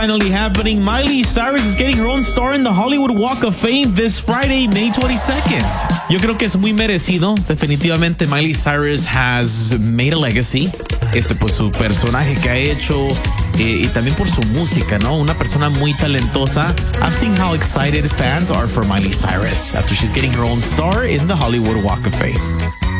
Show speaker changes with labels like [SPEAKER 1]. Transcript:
[SPEAKER 1] Finally happening. Miley Cyrus is getting her own star in the Hollywood Walk of Fame this Friday, May 22nd. Yo creo que es muy merecido. Definitivamente Miley Cyrus has made a legacy. Por su personaje que ha hecho y también por su música, ¿no? Una persona muy talentosa. I've seen how excited fans are for Miley Cyrus after she's getting her own star in the Hollywood Walk of Fame.